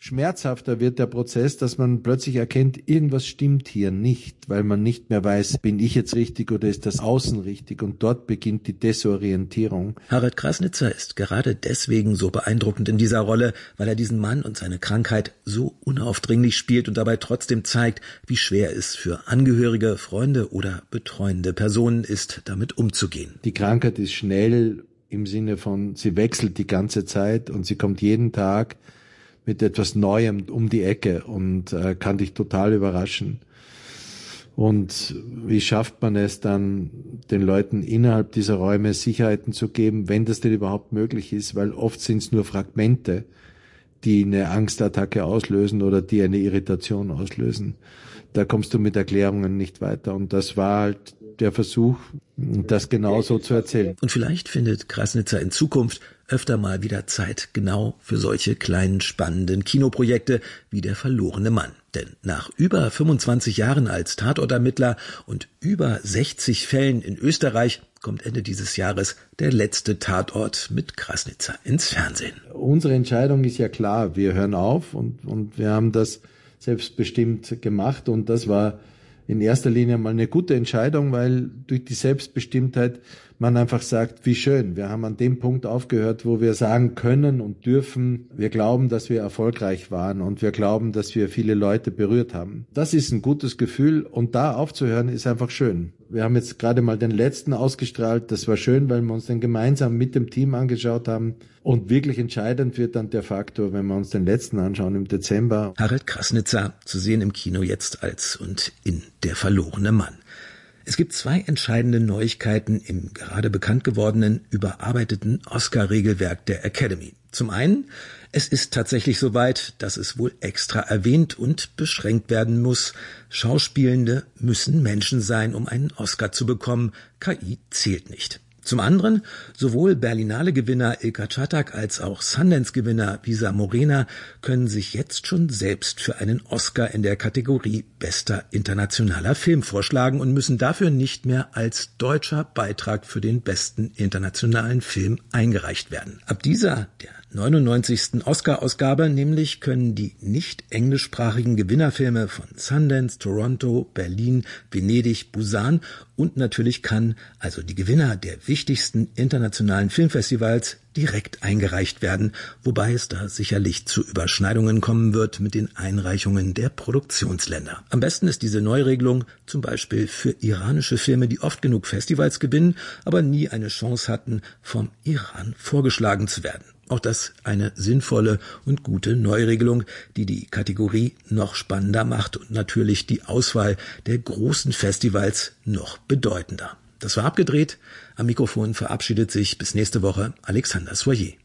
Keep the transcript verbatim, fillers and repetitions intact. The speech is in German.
schmerzhafter wird der Prozess, dass man plötzlich erkennt, irgendwas stimmt hier nicht, weil man nicht mehr weiß, bin ich jetzt richtig oder ist das Außen richtig? Und dort beginnt die Desorientierung. Harald Krasnitzer ist gerade deswegen so beeindruckend in dieser Rolle, weil er diesen Mann und seine Krankheit so unaufdringlich spielt und dabei trotzdem zeigt, wie schwer es für Angehörige, Freunde oder betreuende Personen ist, damit umzugehen. Die Krankheit ist schnell im Sinne von, sie wechselt die ganze Zeit und sie kommt jeden Tag mit etwas Neuem um die Ecke und äh, kann dich total überraschen. Und wie schafft man es dann, den Leuten innerhalb dieser Räume Sicherheiten zu geben, wenn das denn überhaupt möglich ist, weil oft sind es nur Fragmente, die eine Angstattacke auslösen oder die eine Irritation auslösen. Da kommst du mit Erklärungen nicht weiter. Und das war halt der Versuch, das genau so zu erzählen. Und vielleicht findet Krasnitzer in Zukunft öfter mal wieder Zeit genau für solche kleinen, spannenden Kinoprojekte wie Der verlorene Mann. Denn nach über fünfundzwanzig Jahren als Tatortermittler und über sechzig Fällen in Österreich kommt Ende dieses Jahres der letzte Tatort mit Krasnitzer ins Fernsehen. Unsere Entscheidung ist ja klar, wir hören auf und, und wir haben das selbstbestimmt gemacht und das war in erster Linie mal eine gute Entscheidung, weil durch die Selbstbestimmtheit man einfach sagt, wie schön, wir haben an dem Punkt aufgehört, wo wir sagen können und dürfen, wir glauben, dass wir erfolgreich waren und wir glauben, dass wir viele Leute berührt haben. Das ist ein gutes Gefühl und da aufzuhören ist einfach schön. Wir haben jetzt gerade mal den letzten ausgestrahlt, das war schön, weil wir uns den gemeinsam mit dem Team angeschaut haben und wirklich entscheidend wird dann der Faktor, wenn wir uns den letzten anschauen im Dezember. Harald Krasnitzer, zu sehen im Kino jetzt als und in Der verlorene Mann. Es gibt zwei entscheidende Neuigkeiten im gerade bekannt gewordenen, überarbeiteten Oscar-Regelwerk der Academy. Zum einen, es ist tatsächlich soweit, dass es wohl extra erwähnt und beschränkt werden muss. Schauspielende müssen Menschen sein, um einen Oscar zu bekommen. K I zählt nicht. Zum anderen, sowohl Berlinale-Gewinner Ilka Czatak als auch Sundance-Gewinner Visa Morena können sich jetzt schon selbst für einen Oscar in der Kategorie Bester internationaler Film vorschlagen und müssen dafür nicht mehr als deutscher Beitrag für den besten internationalen Film eingereicht werden. Ab dieser, der neunundneunzigsten Oscar-Ausgabe nämlich, können die nicht englischsprachigen Gewinnerfilme von Sundance, Toronto, Berlin, Venedig, Busan und natürlich Cannes, also die Gewinner der wichtigsten internationalen Filmfestivals, direkt eingereicht werden, wobei es da sicherlich zu Überschneidungen kommen wird mit den Einreichungen der Produktionsländer. Am besten ist diese Neuregelung zum Beispiel für iranische Filme, die oft genug Festivals gewinnen, aber nie eine Chance hatten, vom Iran vorgeschlagen zu werden. Auch das eine sinnvolle und gute Neuregelung, die die Kategorie noch spannender macht und natürlich die Auswahl der großen Festivals noch bedeutender. Das war abgedreht. Am Mikrofon verabschiedet sich bis nächste Woche Alexander Soyer.